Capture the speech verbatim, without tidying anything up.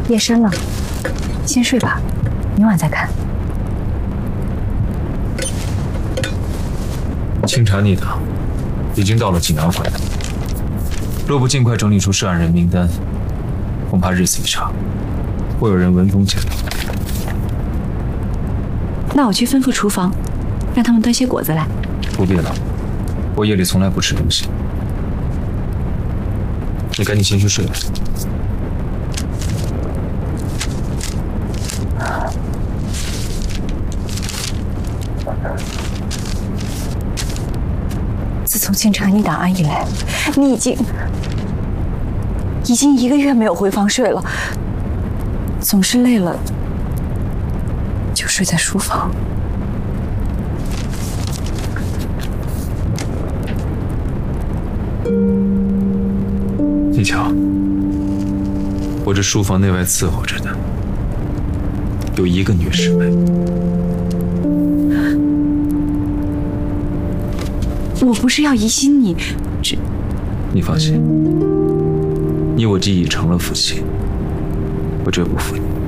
夜深了，先睡吧，明晚再看。 清查逆党已经到了济南回来，若不尽快整理出涉案人名单，恐怕日子一长，会有人闻风潜逃。 那我去吩咐厨房，让他们端些果子来。 不必了，我夜里从来不吃东西。你赶紧先去睡吧。 自从清查逆档案以来，你已经已经一个月没有回房睡了，总是累了就睡在书房。 你瞧，我这书房内外伺候着的，有一个女侍卫。 我不是要疑心你，只…… 你放心，你我既已成了夫妻，我绝不负你。